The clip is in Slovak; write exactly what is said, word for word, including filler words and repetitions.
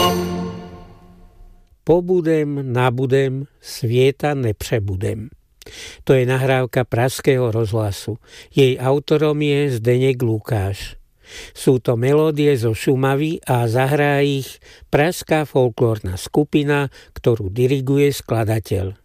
Pobudem, nabudem, svieta nepřebudem. To je nahrávka Pražského rozhlasu. Jej autorom je Zdeněk Lukáš. Sú to melódie zo Šumavy a zahrá ich pražská folklórna skupina, ktorú diriguje skladateľ.